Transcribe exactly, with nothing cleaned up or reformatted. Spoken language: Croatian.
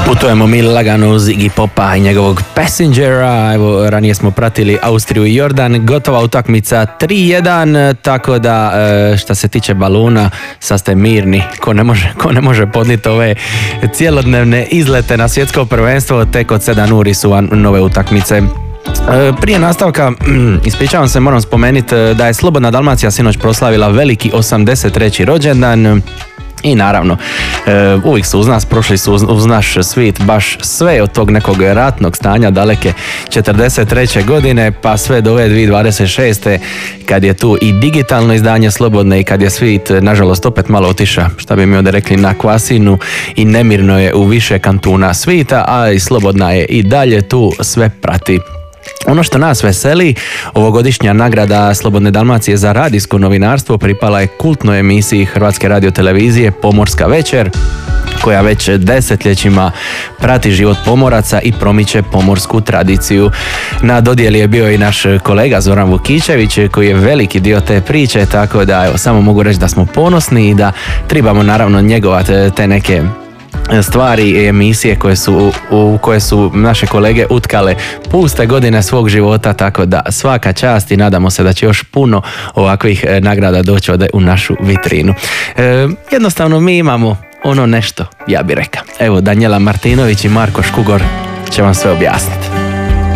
Putujemo mi lagano uz Iggy Popa i njegovog Passengera. Evo, ranije smo pratili Austriju i Jordan. Gotova utakmica tri jedan, tako da šta se tiče baluna, sad ste mirni. Ko ne može, ko ne može podnijeti ove cijelodnevne izlete na svjetsko prvenstvo, tek od sedam uri su nove utakmice. Prije nastavka, ispričavam se, moram spomenuti da je Slobodna Dalmacija sinoć proslavila veliki osamdeset treći rođendan. I naravno, uvijek su uz nas, prošli su uz, uz naš svit baš sve od tog nekog ratnog stanja daleke četrdeset treće godine pa sve do ove dvije tisuće dvadeset šeste kad je tu i digitalno izdanje Slobodne i kad je svit nažalost opet malo otiša, šta bi mi ovdje rekli, na kvasinu i nemirno je u više kantuna svita, a i Slobodna je i dalje tu, sve prati. Ono što nas veseli, ovogodišnja nagrada Slobodne Dalmacije za radijsko novinarstvo pripala je kultnoj emisiji Hrvatske radiotelevizije Pomorska večer, koja već desetljećima prati život pomoraca i promiče pomorsku tradiciju. Na dodjeli je bio i naš kolega Zoran Vukičević, koji je veliki dio te priče, tako da evo, samo mogu reći da smo ponosni i da trebamo naravno njegovati te neke stvari i emisije koje su, u koje su naše kolege utkale puste godine svog života, tako da svaka čast i nadamo se da će još puno ovakvih nagrada doći ovdje u našu vitrinu. E, jednostavno mi imamo ono nešto, ja bih rekao. Evo, Danijela Martinović i Marko Škugor će vam sve objasniti.